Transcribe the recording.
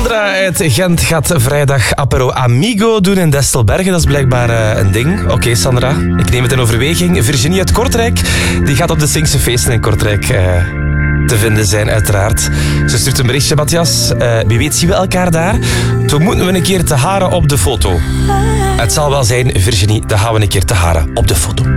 Sandra uit Gent gaat vrijdag Apero Amigo doen in Destelbergen. Dat is blijkbaar een ding. Oké, Sandra, ik neem het in overweging. Virginie uit Kortrijk, die gaat op de Sinkse feesten in Kortrijk te vinden zijn, uiteraard. Ze stuurt een berichtje, Matthias. Wie weet zien we elkaar daar. Toen moeten we een keer te haren op de foto. Het zal wel zijn, Virginie, dan gaan we een keer te haren op de foto.